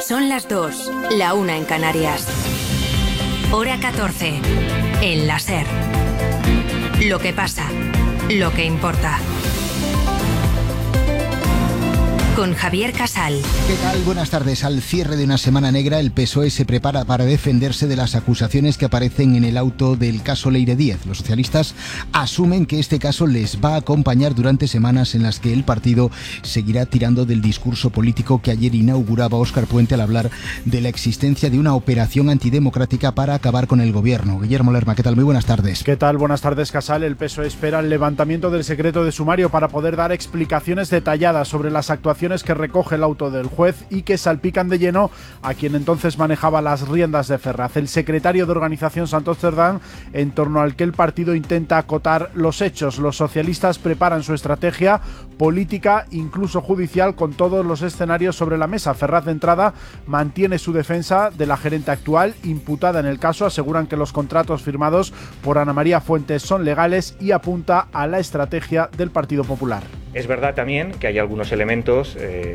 Son las 2, la 1 en Canarias. Hora 14, en la SER. Lo que pasa, lo que importa. Con Javier Casal. ¿Qué tal? Buenas tardes. Al cierre de una semana negra, el PSOE se prepara para defenderse de las acusaciones que aparecen en el auto del caso Leire Díez. Los socialistas asumen que este caso les va a acompañar durante semanas en las que el partido seguirá tirando del discurso político que ayer inauguraba Óscar Puente al hablar de la existencia de una operación antidemocrática para acabar con el gobierno. Guillermo Lerma, ¿qué tal? Muy buenas tardes. ¿Qué tal? Buenas tardes, Casal. El PSOE espera el levantamiento del secreto de sumario para poder dar explicaciones detalladas sobre las actuaciones que recoge el auto del juez y que salpican de lleno a quien entonces manejaba las riendas de Ferraz, el secretario de Organización Santos Cerdán, en torno al que el partido intenta acotar los hechos. Los socialistas preparan su estrategia política, incluso judicial, con todos los escenarios sobre la mesa. Ferraz, de entrada, mantiene su defensa de la gerente actual imputada en el caso. Aseguran que los contratos firmados por Ana María Fuentes son legales y apunta a la estrategia del Partido Popular. Es verdad también que hay algunos elementos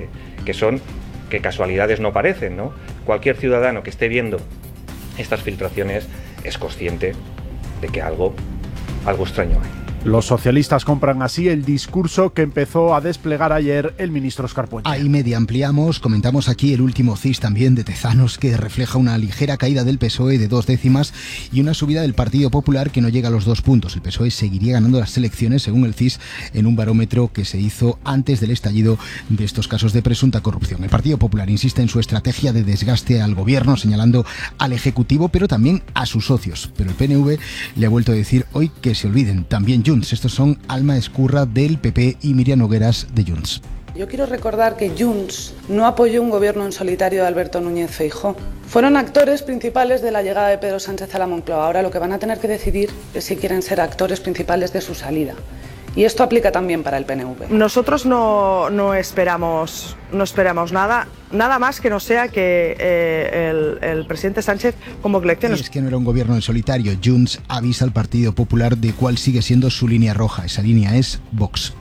que casualidades no parecen, ¿no? Cualquier ciudadano que esté viendo estas filtraciones es consciente de que algo extraño hay. Los socialistas compran así el discurso que empezó a desplegar ayer el ministro Óscar Puente. Ahí media ampliamos, comentamos aquí el último CIS también de Tezanos, que refleja una ligera caída del PSOE de 2 décimas y una subida del Partido Popular que no llega a los 2 puntos. El PSOE seguiría ganando las elecciones según el CIS en un barómetro que se hizo antes del estallido de estos casos de presunta corrupción. El Partido Popular insiste en su estrategia de desgaste al gobierno, señalando al Ejecutivo pero también a sus socios. Pero el PNV le ha vuelto a decir hoy que se olviden, también Junts. Estos son Alma Escurra del PP y Miriam Nogueras de Junts. Yo quiero recordar que Junts no apoyó un gobierno en solitario de Alberto Núñez Feijóo. Fueron actores principales de la llegada de Pedro Sánchez a la Moncloa. Ahora lo que van a tener que decidir es si quieren ser actores principales de su salida. Y esto aplica también para el PNV. Nosotros no esperamos nada más que no sea que el presidente Sánchez convoque elecciones. Y es que no era un gobierno en solitario. Junts avisa al Partido Popular de cuál sigue siendo su línea roja. Esa línea es Vox.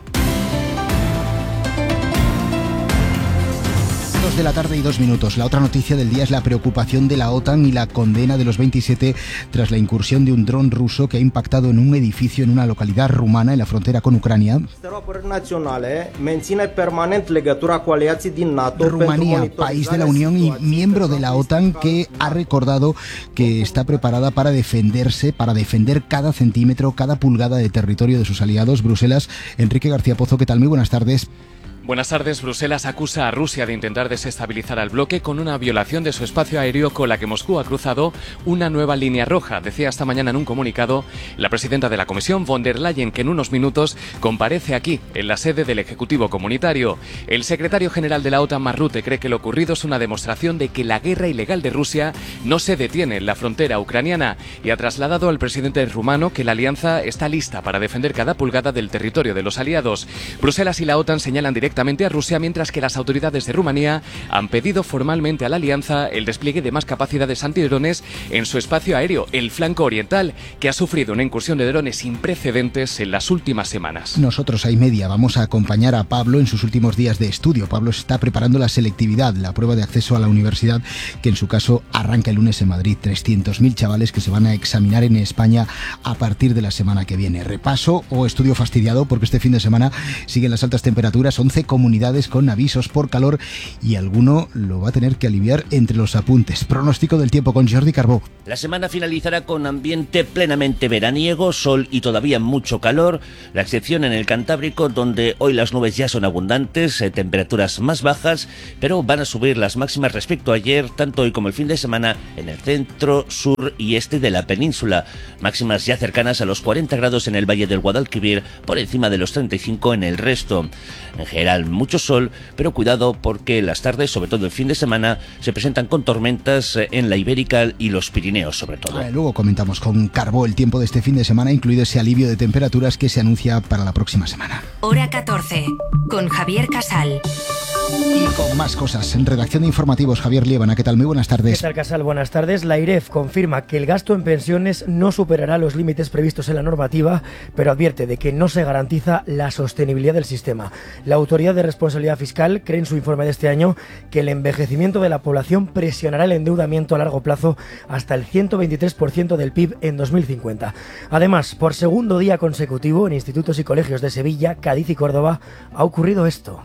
2 de la tarde y 2 minutos. La otra noticia del día es la preocupación de la OTAN y la condena de los 27 tras la incursión de un dron ruso que ha impactado en un edificio en una localidad rumana en la frontera con Ucrania. Rumanía, país de la Unión y miembro de la OTAN, que ha recordado que está preparada para defenderse, para defender cada centímetro, cada pulgada de territorio de sus aliados. Bruselas, Enrique García Pozo, ¿qué tal? Muy buenas tardes. Buenas tardes. Bruselas acusa a Rusia de intentar desestabilizar al bloque con una violación de su espacio aéreo con la que Moscú ha cruzado una nueva línea roja. Decía esta mañana en un comunicado la presidenta de la Comisión, von der Leyen, que en unos minutos comparece aquí, en la sede del Ejecutivo Comunitario. El secretario general de la OTAN, Mark Rutte, cree que lo ocurrido es una demostración de que la guerra ilegal de Rusia no se detiene en la frontera ucraniana y ha trasladado al presidente rumano que la alianza está lista para defender cada pulgada del territorio de los aliados. Bruselas y la OTAN señalan directamente a Rusia, mientras que las autoridades de Rumanía han pedido formalmente a la alianza el despliegue de más capacidades antidrones en su espacio aéreo, el flanco oriental, que ha sufrido una incursión de drones sin precedentes en las últimas semanas. Nosotros a media vamos a acompañar a Pablo en sus últimos días de estudio. Pablo está preparando la selectividad, la prueba de acceso a la universidad, que en su caso arranca el lunes en Madrid. 300.000 chavales que se van a examinar en España a partir de la semana que viene. Repaso o estudio fastidiado porque este fin de semana siguen las altas temperaturas, 11 comunidades con avisos por calor y alguno lo va a tener que aliviar entre los apuntes. Pronóstico del tiempo con Jordi Carbó. La semana finalizará con ambiente plenamente veraniego, sol y todavía mucho calor, la excepción en el Cantábrico, donde hoy las nubes ya son abundantes, temperaturas más bajas, pero van a subir las máximas respecto a ayer, tanto hoy como el fin de semana, en el centro, sur y este de la península. Máximas ya cercanas a los 40 grados en el Valle del Guadalquivir, por encima de los 35 en el resto. En general, mucho sol, pero cuidado porque las tardes, sobre todo el fin de semana, se presentan con tormentas en la Ibérica y los Pirineos, sobre todo. Luego comentamos con Carbó el tiempo de este fin de semana, incluido ese alivio de temperaturas que se anuncia para la próxima semana. Hora 14, con Javier Casal. Y con más cosas, en redacción de informativos, Javier Liébana, ¿qué tal? Muy buenas tardes. ¿Qué tal, Casal? Buenas tardes. La IREF confirma que el gasto en pensiones no superará los límites previstos en la normativa, pero advierte de que no se garantiza la sostenibilidad del sistema. La Autoridad de Responsabilidad Fiscal cree en su informe de este año que el envejecimiento de la población presionará el endeudamiento a largo plazo hasta el 123% del PIB en 2050. Además, por segundo día consecutivo, en institutos y colegios de Sevilla, Cádiz y Córdoba ha ocurrido esto.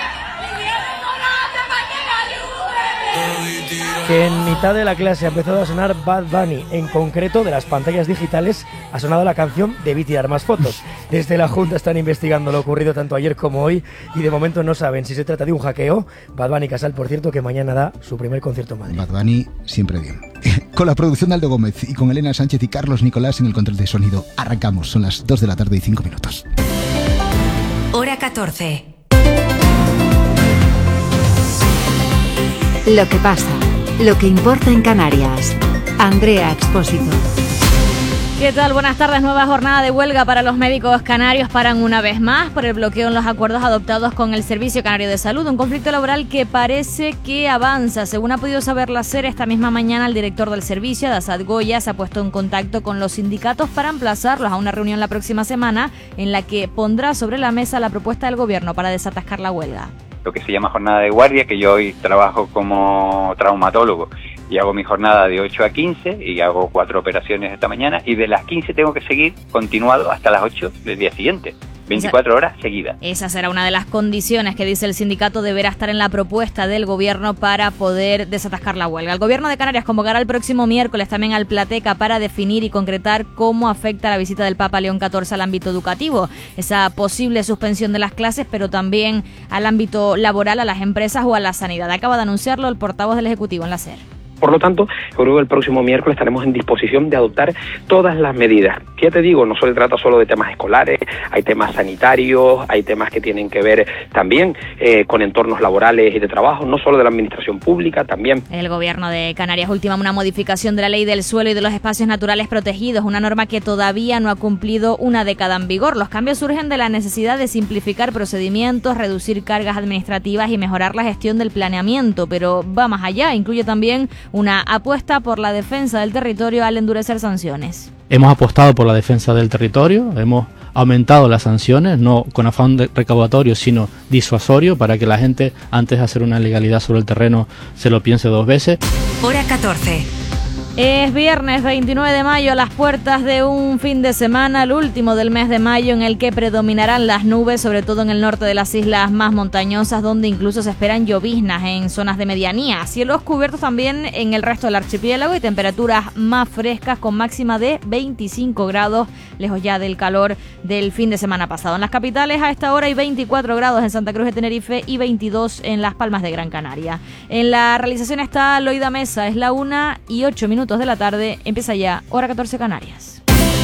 Que en mitad de la clase ha empezado a sonar Bad Bunny. En concreto, de las pantallas digitales ha sonado la canción Debí tirar más fotos. Desde la Junta están investigando lo ocurrido tanto ayer como hoy y de momento no saben si se trata de un hackeo. Bad Bunny, Casal, por cierto, que mañana da su primer concierto en Madrid. Bad Bunny siempre bien. Con la producción de Aldo Gómez y con Elena Sánchez y Carlos Nicolás en el control de sonido. Arrancamos, son las 2 de la tarde y 5 minutos. Hora 14. Lo que pasa, lo que importa en Canarias. Andrea Expósito. ¿Qué tal? Buenas tardes. Nueva jornada de huelga para los médicos canarios. Paran una vez más por el bloqueo en los acuerdos adoptados con el Servicio Canario de Salud. Un conflicto laboral que parece que avanza. Según ha podido saber la SER, esta misma mañana el director del servicio, Adasad Goya, se ha puesto en contacto con los sindicatos para emplazarlos a una reunión la próxima semana en la que pondrá sobre la mesa la propuesta del gobierno para desatascar la huelga. Lo que se llama jornada de guardia, que yo hoy trabajo como traumatólogo y hago mi jornada de 8 a 15 y hago 4 operaciones esta mañana y de las 15 tengo que seguir continuado hasta las 8 del día siguiente. 24 horas seguidas. Esa será una de las condiciones que dice el sindicato deberá estar en la propuesta del gobierno para poder desatascar la huelga. El gobierno de Canarias convocará el próximo miércoles también al Plateca para definir y concretar cómo afecta la visita del Papa León XIV al ámbito educativo. Esa posible suspensión de las clases, pero también al ámbito laboral, a las empresas o a la sanidad. Acaba de anunciarlo el portavoz del Ejecutivo en la SER. Por lo tanto, yo creo que el próximo miércoles estaremos en disposición de adoptar todas las medidas. Ya te digo, no se trata solo de temas escolares, hay temas sanitarios, hay temas que tienen que ver también con entornos laborales y de trabajo, no solo de la administración pública, también. El gobierno de Canarias ultima una modificación de la ley del suelo y de los espacios naturales protegidos, una norma que todavía no ha cumplido una década en vigor. Los cambios surgen de la necesidad de simplificar procedimientos, reducir cargas administrativas y mejorar la gestión del planeamiento, pero va más allá, incluye también una apuesta por la defensa del territorio al endurecer sanciones. Hemos apostado por la defensa del territorio, hemos aumentado las sanciones, no con afán recaudatorio, sino disuasorio, para que la gente, antes de hacer una ilegalidad sobre el terreno, se lo piense 2 veces. Hora 14. Es viernes 29 de mayo, a las puertas de un fin de semana, el último del mes de mayo, en el que predominarán las nubes, sobre todo en el norte de las islas más montañosas, donde incluso se esperan lloviznas en zonas de medianía. Cielos cubiertos también en el resto del archipiélago y temperaturas más frescas con máxima de 25 grados, lejos ya del calor del fin de semana pasado. En las capitales a esta hora hay 24 grados en Santa Cruz de Tenerife y 22 en Las Palmas de Gran Canaria. En la realización está Loida Mesa, es la 1:08 de la tarde, empieza ya Hora 14 Canarias.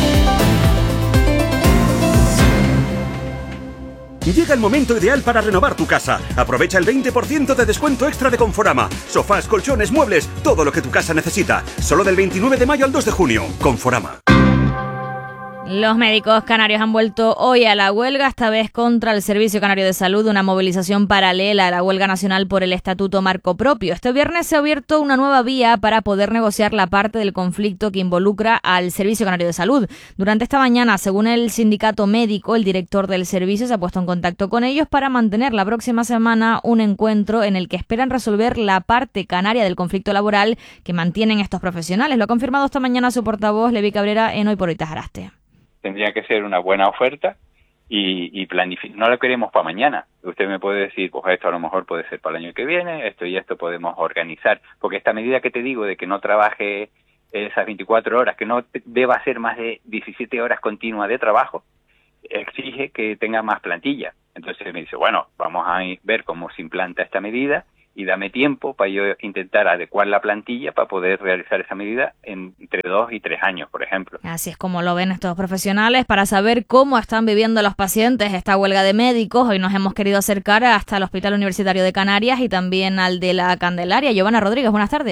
Llega el momento ideal para renovar tu casa. Aprovecha el 20% de descuento extra de Conforama. Sofás, colchones, muebles, todo lo que tu casa necesita. Solo del 29 de mayo al 2 de junio. Conforama. Los médicos canarios han vuelto hoy a la huelga, esta vez contra el Servicio Canario de Salud, una movilización paralela a la huelga nacional por el Estatuto Marco Propio. Este viernes se ha abierto una nueva vía para poder negociar la parte del conflicto que involucra al Servicio Canario de Salud. Durante esta mañana, según el sindicato médico, el director del servicio se ha puesto en contacto con ellos para mantener la próxima semana un encuentro en el que esperan resolver la parte canaria del conflicto laboral que mantienen estos profesionales. Lo ha confirmado esta mañana su portavoz, Levi Cabrera, en Hoy por Hoy Tajaraste. Tendría que ser una buena oferta y planificar. No lo queremos para mañana. Usted me puede decir, pues esto a lo mejor puede ser para el año que viene, esto y esto podemos organizar. Porque esta medida que te digo de que no trabaje esas 24 horas, que no deba hacer más de 17 horas continuas de trabajo, exige que tenga más plantilla. Entonces me dice, bueno, vamos a ver cómo se implanta esta medida y dame tiempo para yo intentar adecuar la plantilla para poder realizar esa medida entre 2 y 3 años, por ejemplo. Así es como lo ven estos profesionales. Para saber cómo están viviendo los pacientes esta huelga de médicos, hoy nos hemos querido acercar hasta el Hospital Universitario de Canarias y también al de la Candelaria. Giovanna Rodríguez, buenas tardes.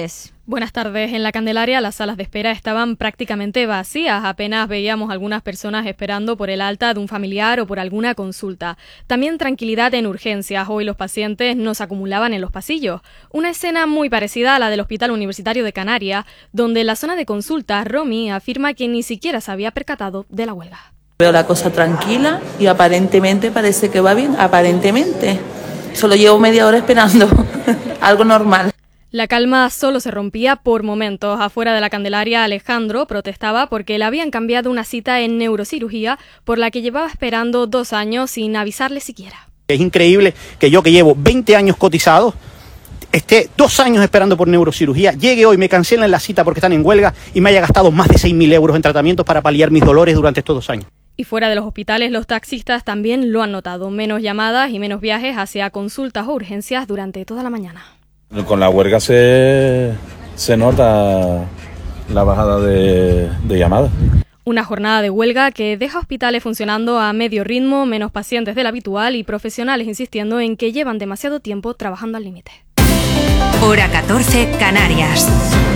Buenas tardes. En la Candelaria las salas de espera estaban prácticamente vacías. Apenas veíamos algunas personas esperando por el alta de un familiar o por alguna consulta. También tranquilidad en urgencias. Hoy los pacientes no se acumulaban en los pasillos. Una escena muy parecida a la del Hospital Universitario de Canarias, donde en la zona de consulta Romy afirma que ni siquiera se había percatado de la huelga. Veo la cosa tranquila y aparentemente parece que va bien. Aparentemente. Solo llevo media hora esperando. Algo normal. La calma solo se rompía por momentos. Afuera de la Candelaria, Alejandro protestaba porque le habían cambiado una cita en neurocirugía por la que llevaba esperando 2 años sin avisarle siquiera. Es increíble que yo, que llevo 20 años cotizado, esté 2 años esperando por neurocirugía, llegue hoy, me cancelen la cita porque están en huelga y me haya gastado más de 6.000 euros en tratamientos para paliar mis dolores durante estos 2 años. Y fuera de los hospitales, los taxistas también lo han notado. Menos llamadas y menos viajes hacia consultas o urgencias durante toda la mañana. Con la huelga se nota la bajada de llamadas. Una jornada de huelga que deja hospitales funcionando a medio ritmo, menos pacientes del habitual y profesionales insistiendo en que llevan demasiado tiempo trabajando al límite. Hora 14, Canarias.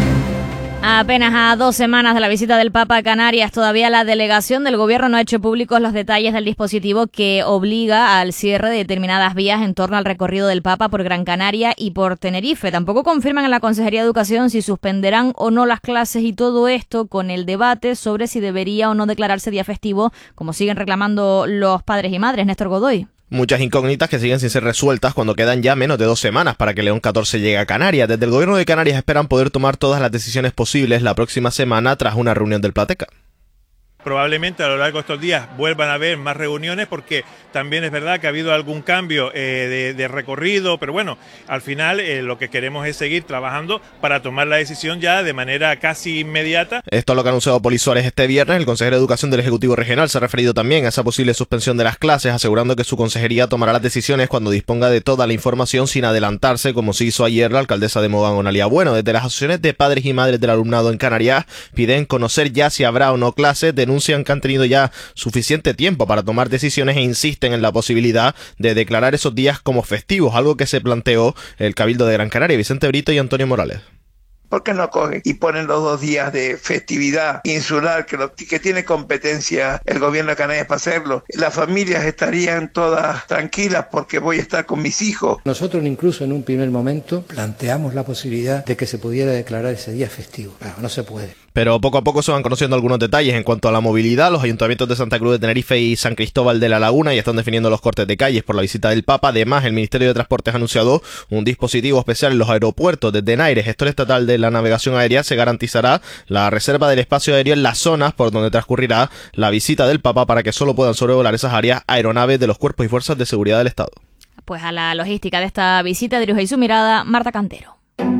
Apenas a 2 semanas de la visita del Papa a Canarias, todavía la delegación del gobierno no ha hecho públicos los detalles del dispositivo que obliga al cierre de determinadas vías en torno al recorrido del Papa por Gran Canaria y por Tenerife. Tampoco confirman en la Consejería de Educación si suspenderán o no las clases, y todo esto con el debate sobre si debería o no declararse día festivo, como siguen reclamando los padres y madres. Néstor Godoy. Muchas incógnitas que siguen sin ser resueltas cuando quedan ya menos de 2 semanas para que León 14 llegue a Canarias. Desde el gobierno de Canarias esperan poder tomar todas las decisiones posibles la próxima semana tras una reunión del Plateca. Probablemente a lo largo de estos días vuelvan a haber más reuniones, porque también es verdad que ha habido algún cambio de recorrido, pero bueno, al final lo que queremos es seguir trabajando para tomar la decisión ya de manera casi inmediata. Esto es lo que ha anunciado Poli Suárez este viernes. El consejero de Educación del Ejecutivo Regional se ha referido también a esa posible suspensión de las clases, asegurando que su consejería tomará las decisiones cuando disponga de toda la información sin adelantarse, como se hizo ayer la alcaldesa de Mogán, Onalia Bueno. Desde las asociaciones de padres y madres del alumnado en Canarias piden conocer ya si habrá o no clases, denuncian que han tenido ya suficiente tiempo para tomar decisiones e insisten en la posibilidad de declarar esos días como festivos, algo que se planteó el Cabildo de Gran Canaria. Vicente Brito y Antonio Morales. ¿Por qué no cogen y ponen los 2 días de festividad insular que tiene competencia el gobierno de Canarias para hacerlo? Las familias estarían todas tranquilas porque voy a estar con mis hijos. Nosotros incluso en un primer momento planteamos la posibilidad de que se pudiera declarar ese día festivo. Pero no se puede. Pero poco a poco se van conociendo algunos detalles en cuanto a la movilidad. Los ayuntamientos de Santa Cruz de Tenerife y San Cristóbal de la Laguna ya están definiendo los cortes de calles por la visita del Papa. Además, el Ministerio de Transportes ha anunciado un dispositivo especial en los aeropuertos. Desde NAIRE, gestor estatal de la navegación aérea, se garantizará la reserva del espacio aéreo en las zonas por donde transcurrirá la visita del Papa para que solo puedan sobrevolar esas áreas aeronaves de los cuerpos y fuerzas de seguridad del Estado. Pues a la logística de esta visita dirige su mirada Marta Cantero.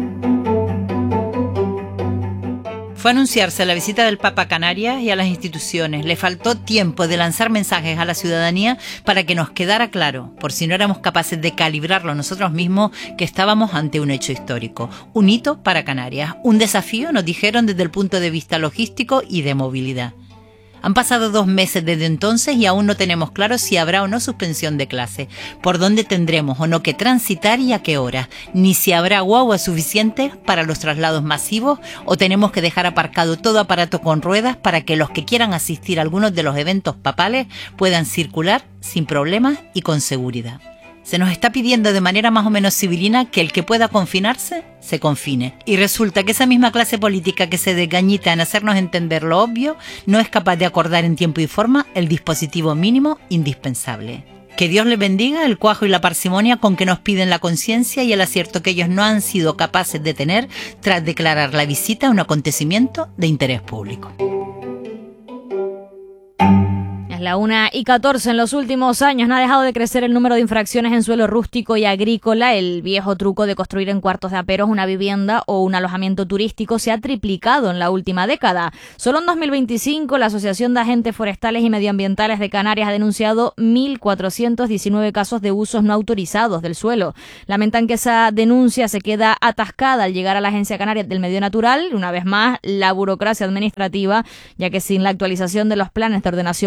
Fue anunciarse la visita del Papa a Canarias y a las instituciones. Le faltó tiempo de lanzar mensajes a la ciudadanía para que nos quedara claro, por si no éramos capaces de calibrarlo nosotros mismos, que estábamos ante un hecho histórico, un hito para Canarias, un desafío, nos dijeron, desde el punto de vista logístico y de movilidad. Han pasado 2 meses desde entonces y aún no tenemos claro si habrá o no suspensión de clase, por dónde tendremos o no que transitar y a qué hora, ni si habrá guaguas suficientes para los traslados masivos o tenemos que dejar aparcado todo aparato con ruedas para que los que quieran asistir a algunos de los eventos papales puedan circular sin problemas y con seguridad. Se nos está pidiendo de manera más o menos civilina que el que pueda confinarse, se confine. Y resulta que esa misma clase política que se desgañita en hacernos entender lo obvio, no es capaz de acordar en tiempo y forma el dispositivo mínimo indispensable. Que Dios les bendiga el cuajo y la parsimonia con que nos piden la conciencia y el acierto que ellos no han sido capaces de tener tras declarar la visita un acontecimiento de interés público. La 1:14. En los últimos años no ha dejado de crecer el número de infracciones en suelo rústico y agrícola. El viejo truco de construir en cuartos de aperos una vivienda o un alojamiento turístico se ha triplicado en la última década. Solo en 2025 la Asociación de Agentes Forestales y Medioambientales de Canarias ha denunciado 1.419 casos de usos no autorizados del suelo. Lamentan que esa denuncia se queda atascada al llegar a la Agencia Canaria del Medio Natural. Una vez más, la burocracia administrativa, ya que sin la actualización de los planes de ordenación municipal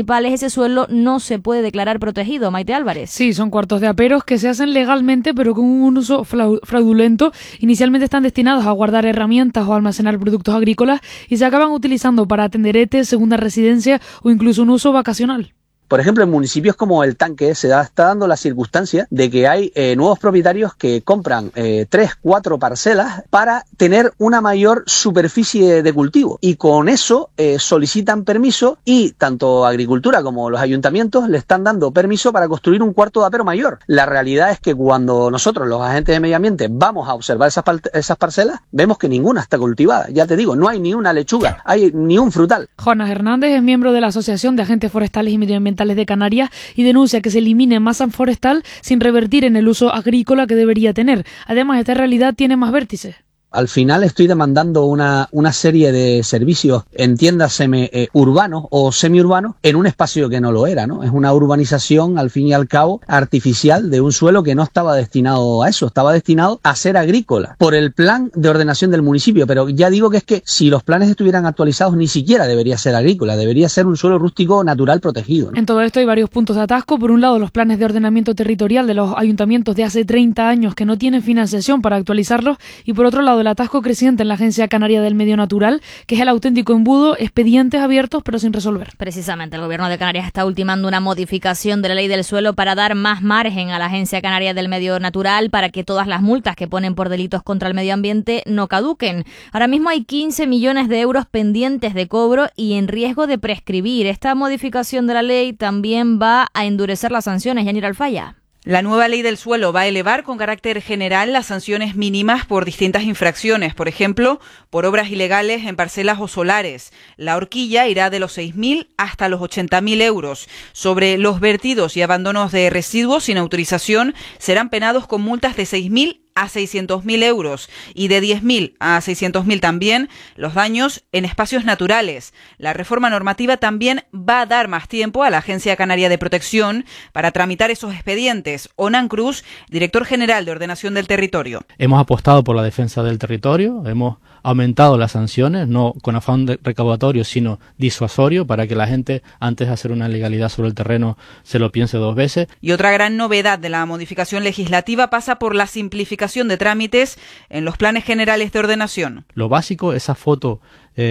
municipales, ese suelo no se puede declarar protegido. Maite Álvarez. Sí, son cuartos de aperos que se hacen legalmente, pero con un uso fraudulento. Inicialmente están destinados a guardar herramientas o almacenar productos agrícolas y se acaban utilizando para tenderetes, segunda residencia o incluso un uso vacacional. Por ejemplo, en municipios como El Tanque está dando la circunstancia de que hay nuevos propietarios que compran 3, 4 parcelas para tener una mayor superficie de cultivo y con eso solicitan permiso y tanto Agricultura como los ayuntamientos le están dando permiso para construir un cuarto de apero mayor. La realidad es que cuando nosotros, los agentes de medio ambiente, vamos a observar esas parcelas, vemos que ninguna está cultivada. Ya te digo, no hay ni una lechuga, hay ni un frutal. Jonas Hernández es miembro de la Asociación de Agentes Forestales y Medioambientales de Canarias y denuncia que se elimine masa forestal sin revertir en el uso agrícola que debería tener. Además, esta realidad tiene más vértices. Al final estoy demandando una serie de servicios, entiéndaseme, urbanos o semiurbanos, en un espacio que no lo era, ¿no? Es una urbanización, al fin y al cabo, artificial de un suelo que no estaba destinado a eso, estaba destinado a ser agrícola, por el plan de ordenación del municipio, pero ya digo que es que si los planes estuvieran actualizados ni siquiera debería ser agrícola, debería ser un suelo rústico natural protegido, ¿no? En todo esto hay varios puntos de atasco. Por un lado, los planes de ordenamiento territorial de los ayuntamientos de hace 30 años que no tienen financiación para actualizarlos y por otro lado, el atasco creciente en la Agencia Canaria del Medio Natural, que es el auténtico embudo, expedientes abiertos pero sin resolver. Precisamente, el Gobierno de Canarias está ultimando una modificación de la ley del suelo para dar más margen a la Agencia Canaria del Medio Natural para que todas las multas que ponen por delitos contra el medio ambiente no caduquen. Ahora mismo hay 15 millones de euros pendientes de cobro y en riesgo de prescribir. Esta modificación de la ley también va a endurecer las sanciones. Yanira Alfaya. La nueva ley del suelo va a elevar con carácter general las sanciones mínimas por distintas infracciones, por ejemplo, por obras ilegales en parcelas o solares. La horquilla irá de los 6.000 hasta los 80.000 euros. Sobre los vertidos y abandonos de residuos sin autorización, serán penados con multas de 6.000 a 600.000 euros y de 10.000 a 600.000 también los daños en espacios naturales. La reforma normativa también va a dar más tiempo a la Agencia Canaria de Protección para tramitar esos expedientes. Onan Cruz, director general de Ordenación del Territorio. Hemos apostado por la defensa del territorio, hemos aumentado las sanciones, no con afán recaudatorio, sino disuasorio, para que la gente, antes de hacer una ilegalidad sobre el terreno, se lo piense 2 veces. Y otra gran novedad de la modificación legislativa pasa por la simplificación de trámites en los planes generales de ordenación. Lo básico, esa foto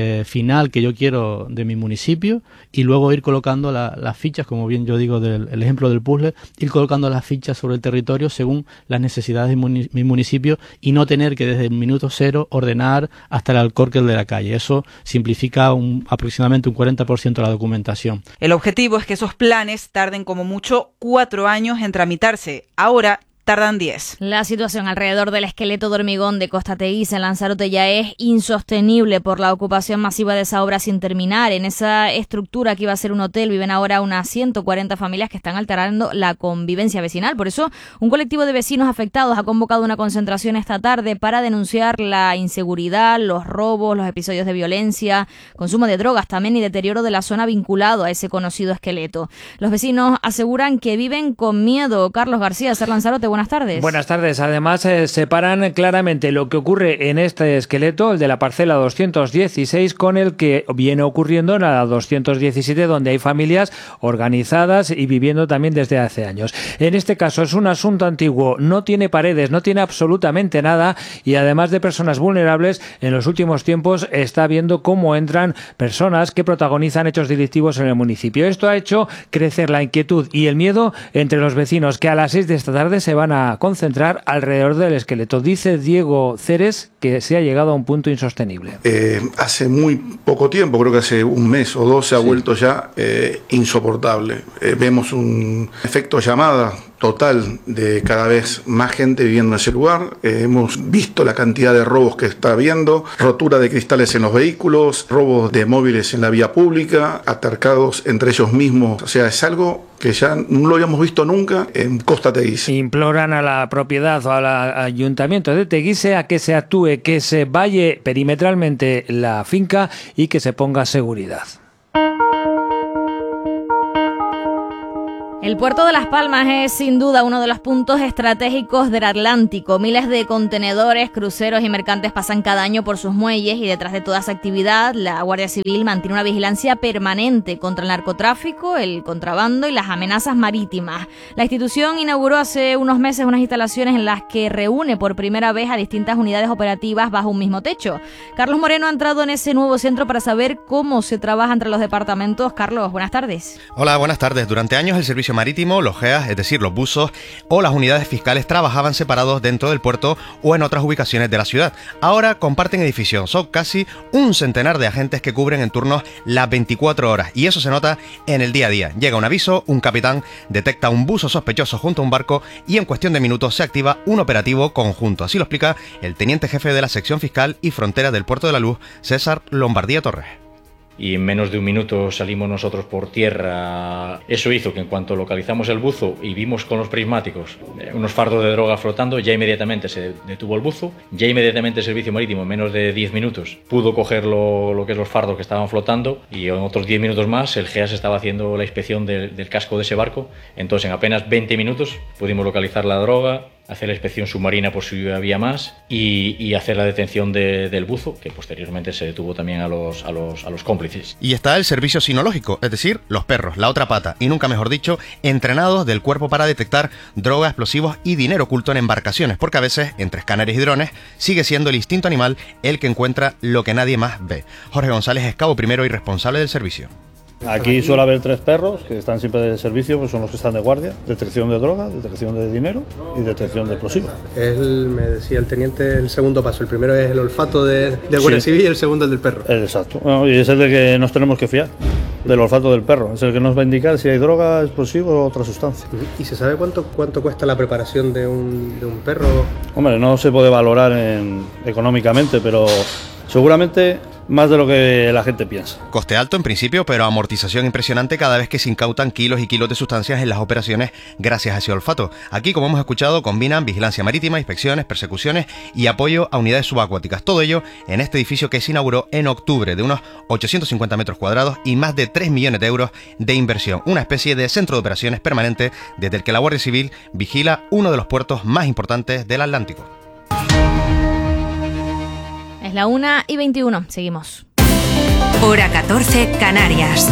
final que yo quiero de mi municipio y luego ir colocando las fichas, como bien yo digo el ejemplo del puzzle, ir colocando las fichas sobre el territorio según las necesidades de mi municipio y no tener que desde el minuto cero ordenar hasta el alcorque de la calle. Eso simplifica aproximadamente un 40% de la documentación. El objetivo es que esos planes tarden como mucho 4 años en tramitarse. Ahora tardan 10. La situación alrededor del esqueleto de hormigón de Costa Teguise en Lanzarote ya es insostenible por la ocupación masiva de esa obra sin terminar. En esa estructura que iba a ser un hotel viven ahora unas 140 familias que están alterando la convivencia vecinal. Por eso, un colectivo de vecinos afectados ha convocado una concentración esta tarde para denunciar la inseguridad, los robos, los episodios de violencia, consumo de drogas también y deterioro de la zona vinculado a ese conocido esqueleto. Los vecinos aseguran que viven con miedo. Carlos García, Ser Lanzarote, buenas tardes. Buenas tardes. Además, separan claramente lo que ocurre en este esqueleto, el de la parcela 216, con el que viene ocurriendo en la 217, donde hay familias organizadas y viviendo también desde hace años. En este caso es un asunto antiguo, no tiene paredes, no tiene absolutamente nada y además de personas vulnerables, en los últimos tiempos está viendo cómo entran personas que protagonizan hechos delictivos en el municipio. Esto ha hecho crecer la inquietud y el miedo entre los vecinos que a las 6 de esta tarde se van a concentrar alrededor del esqueleto. Dice Diego Ceres que se ha llegado a un punto insostenible. Hace muy poco tiempo, creo que hace un mes o 2, se ha vuelto ya insoportable. Vemos un efecto llamada total de cada vez más gente viviendo en ese lugar. Hemos visto la cantidad de robos que está habiendo, rotura de cristales en los vehículos, robos de móviles en la vía pública, atarcados entre ellos mismos. O sea, es algo que ya no lo habíamos visto nunca en Costa Teguise. Imploran a la propiedad o al ayuntamiento de Teguise a que se actúe, que se valle perimetralmente la finca y que se ponga seguridad. El puerto de Las Palmas es sin duda uno de los puntos estratégicos del Atlántico. Miles de contenedores, cruceros y mercantes pasan cada año por sus muelles y detrás de toda esa actividad la Guardia Civil mantiene una vigilancia permanente contra el narcotráfico, el contrabando y las amenazas marítimas. La institución inauguró hace unos meses unas instalaciones en las que reúne por primera vez a distintas unidades operativas bajo un mismo techo. Carlos Moreno ha entrado en ese nuevo centro para saber cómo se trabaja entre los departamentos. Carlos, buenas tardes. Hola, buenas tardes. Durante años el servicio marítimo, los GEAS, es decir, los buzos o las unidades fiscales trabajaban separados dentro del puerto o en otras ubicaciones de la ciudad. Ahora comparten edificio. Son casi un centenar de agentes que cubren en turnos las 24 horas y eso se nota en el día a día. Llega un aviso, un capitán detecta un buzo sospechoso junto a un barco y en cuestión de minutos se activa un operativo conjunto. Así lo explica el teniente jefe de la sección fiscal y frontera del Puerto de la Luz, César Lombardía Torres. Y en menos de un minuto salimos nosotros por tierra. Eso hizo que en cuanto localizamos el buzo y vimos con los prismáticos unos fardos de droga flotando, ya inmediatamente se detuvo el buzo, ya inmediatamente el servicio marítimo en menos de 10 minutos pudo coger lo que es los fardos que estaban flotando y en otros 10 minutos más el GEAS estaba haciendo la inspección del casco de ese barco. Entonces en apenas 20 minutos pudimos localizar la droga, hacer la inspección submarina por si había más y hacer la detención del buzo, que posteriormente se detuvo también a los cómplices. Y está el servicio sinológico, es decir, los perros, la otra pata, y nunca mejor dicho, entrenados del cuerpo para detectar drogas, explosivos y dinero oculto en embarcaciones, porque a veces, entre escáneres y drones, sigue siendo el instinto animal el que encuentra lo que nadie más ve. Jorge González es cabo primero y responsable del servicio. Aquí suele haber 3 perros que están siempre de servicio, pues son los que están de guardia: detección de droga, detección de dinero y detección de explosivos. Me decía el teniente, el segundo paso. El primero es el olfato de Guardia Civil y el segundo el del perro. Exacto. Bueno, y es el de que nos tenemos que fiar, del olfato del perro. Es el que nos va a indicar si hay droga, explosivos o otra sustancia. ¿Y se sabe cuánto cuesta la preparación de un perro? Hombre, no se puede valorar económicamente, pero seguramente más de lo que la gente piensa. Coste alto en principio, pero amortización impresionante cada vez que se incautan kilos y kilos de sustancias en las operaciones gracias a ese olfato. Aquí, como hemos escuchado, combinan vigilancia marítima, inspecciones, persecuciones y apoyo a unidades subacuáticas. Todo ello en este edificio que se inauguró en octubre, de unos 850 metros cuadrados y más de 3 millones de euros de inversión. Una especie de centro de operaciones permanente desde el que la Guardia Civil vigila uno de los puertos más importantes del Atlántico. Es la 1:21. Seguimos. Hora 14, Canarias.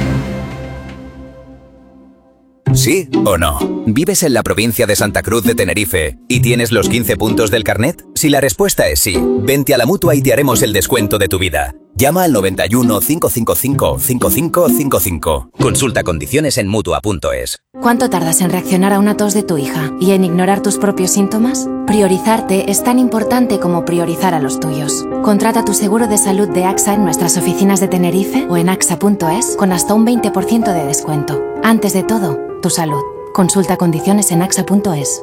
¿Sí o no? ¿Vives en la provincia de Santa Cruz de Tenerife y tienes los 15 puntos del carnet? Si la respuesta es sí, vente a la Mutua y te haremos el descuento de tu vida. Llama al 91 555 5555. Consulta condiciones en Mutua.es. ¿Cuánto tardas en reaccionar a una tos de tu hija y en ignorar tus propios síntomas? Priorizarte es tan importante como priorizar a los tuyos. Contrata tu seguro de salud de AXA en nuestras oficinas de Tenerife o en AXA.es con hasta un 20% de descuento. Antes de todo, tu salud. Consulta condiciones en AXA.es.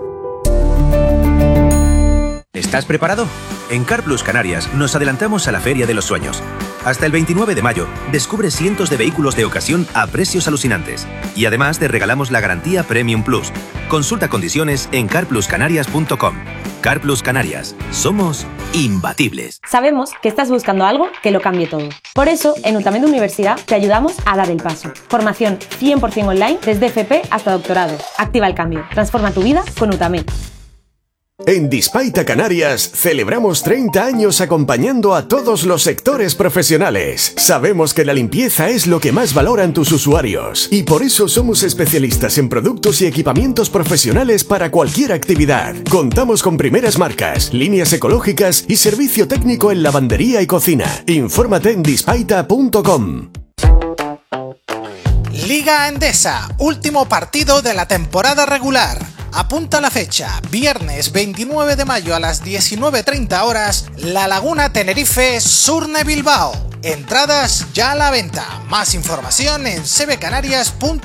¿Estás preparado? En CarPlus Canarias nos adelantamos a la Feria de los Sueños. Hasta el 29 de mayo, descubre cientos de vehículos de ocasión a precios alucinantes. Y además te regalamos la garantía Premium Plus. Consulta condiciones en carpluscanarias.com. CarPlus Canarias. Somos imbatibles. Sabemos que estás buscando algo que lo cambie todo. Por eso, en Ultamed Universidad te ayudamos a dar el paso. Formación 100% online desde FP hasta doctorado. Activa el cambio. Transforma tu vida con Ultamed. En Dispaita Canarias celebramos 30 años acompañando a todos los sectores profesionales. Sabemos que la limpieza es lo que más valoran tus usuarios y por eso somos especialistas en productos y equipamientos profesionales para cualquier actividad. Contamos con primeras marcas, líneas ecológicas y servicio técnico en lavandería y cocina. Infórmate en dispaita.com. Liga Endesa, último partido de la temporada regular. Apunta la fecha, viernes 29 de mayo a las 19:30 horas, La Laguna Tenerife, Surne Bilbao. Entradas ya a la venta. Más información en cbcanarias.es.